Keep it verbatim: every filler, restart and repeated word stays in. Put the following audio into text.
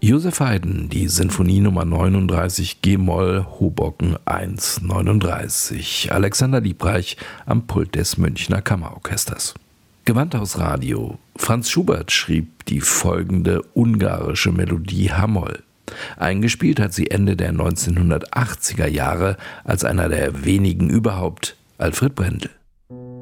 Joseph Haydn, die Sinfonie Nummer neununddreißig G-Moll, Hoboken eins neununddreißig. Alexander Liebreich am Pult des Münchner Kammerorchesters. Gewandhausradio. Franz Schubert schrieb die folgende ungarische Melodie H-Moll. Eingespielt hat sie Ende der neunzehnhundertachtziger Jahre als einer der wenigen überhaupt Alfred Brendel.